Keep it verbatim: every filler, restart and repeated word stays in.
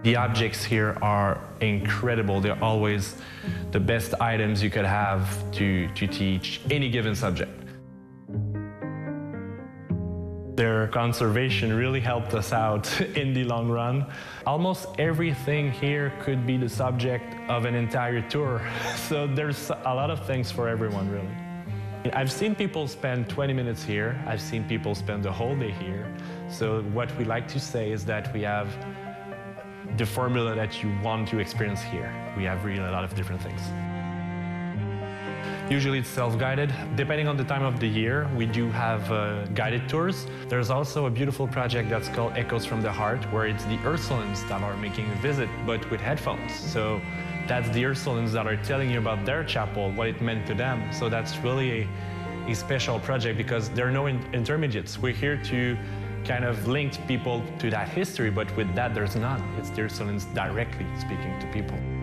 The objects here are incredible. They're always the best items you could have to, to teach any given subject. Their conservation really helped us out in the long run. Almost everything here could be the subject of an entire tour. So there's a lot of things for everyone, really. I've seen people spend twenty minutes here. I've seen people spend the whole day here. So what we like to say is that we have the formula that you want to experience here. We have really a lot of different things. Usually it's self-guided. Depending on the time of the year, we do have uh, guided tours. There's also a beautiful project that's called Echoes from the Heart, where it's the Ursulines that are making a visit, but with headphones. So that's the Ursulines that are telling you about their chapel, what it meant to them. So that's really a, a special project because there are no in intermediates. We're here to kind of link people to that history, but with that, there's none. It's the Ursulines directly speaking to people.